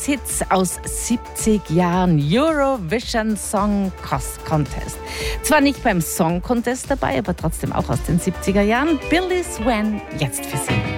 Hits aus 70 Jahren Eurovision Song Contest. Zwar nicht beim Song Contest dabei, aber trotzdem auch aus den 70er Jahren. Billy Swan, jetzt für Sie.